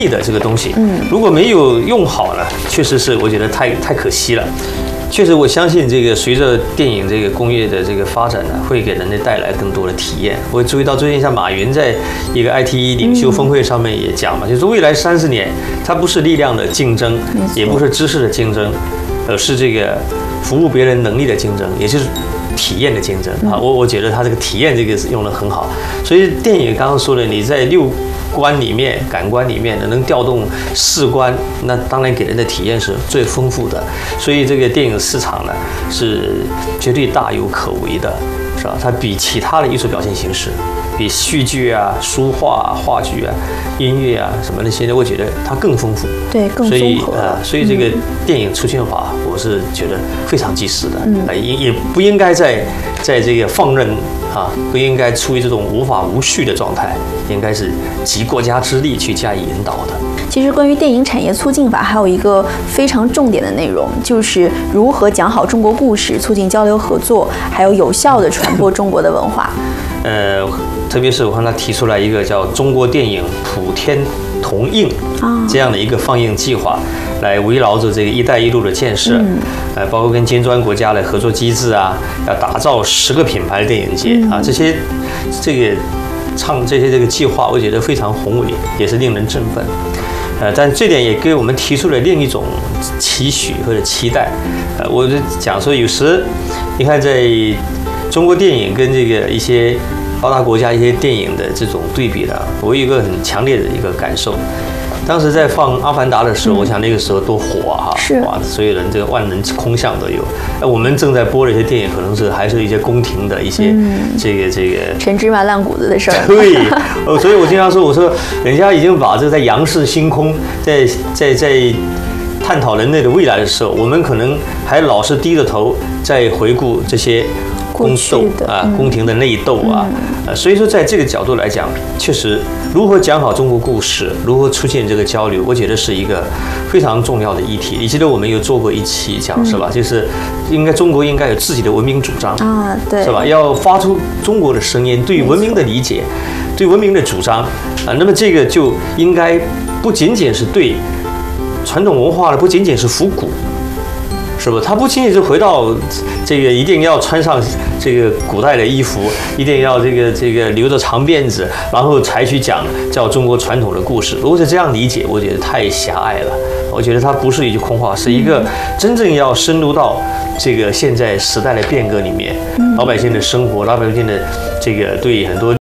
的这个东西，如果没有用好呢，确实是我觉得太可惜了。确实，我相信这个随着电影这个工业的这个发展呢，会给人类带来更多的体验。我注意到最近像马云在一个 IT 领袖峰会上面也讲嘛，就是未来30年，它不是力量的竞争，也不是知识的竞争，而是这个服务别人能力的竞争，也就是体验的竞争啊。我觉得他这个体验这个用得很好。所以电影刚刚说的，你在6官里面、感官里面能调动4官，那当然给人的体验是最丰富的。所以这个电影市场呢，是绝对大有可为的，是吧？它比其他的艺术表现形式，比戏剧啊、书画、话剧啊、音乐啊什么那些，我觉得它更丰富， 对，更综合。 所以这个电影出现法，我是觉得非常及时的，也不应该在这个放任啊，不应该处于这种无法无序的状态，应该是集国家之力去加以引导的。 其实关于电影产业促进法，还有一个非常重点的内容，就是如何讲好中国故事，促进交流合作，还有有效地传播中国的文化。 特别是我看他提出来一个叫中国电影普天同映这样的一个放映计划，来围绕着这个“一带一路”的建设，包括跟金砖国家的合作机制啊，要打造10个品牌的电影节啊，这些计划，我觉得非常宏伟，也是令人振奋。但这点也给我们提出了另一种期许或者期待。我就讲说，有时你看，在中国电影跟这个一些发达国家一些电影的这种对比呢，我有一个很强烈的一个感受。当时在放《阿凡达》的时候，我想那个时候多火啊！哇，所有人这个万人空巷都有。我们正在播的一些电影，可能是还是一些宫廷的一些这个陈芝麻烂谷子的事儿。 对，所以我经常说，我说人家已经把这个在仰视星空，在探讨人类的未来的时候，我们可能还老是低着头在回顾这些宫斗啊、宫廷的内斗啊，所以说在这个角度来讲，确实如何讲好中国故事，如何出现这个交流，我觉得是一个非常重要的议题。你记得我们有做过一期讲是吧？就是中国应该有自己的文明主张啊，对， 是吧？要发出中国的声音，对文明的理解，对文明的主张啊。那么这个就应该不仅仅是对传统文化的，不仅仅是复古。是不？他不仅仅是回到这个一定要穿上这个古代的衣服，一定要这个留着长辫子，然后才去讲叫中国传统的故事。如果是这样理解，我觉得太狭隘了。我觉得它不是一句空话，是一个真正要深入到这个现在时代的变革里面，老百姓的生活，老百姓的这个对很多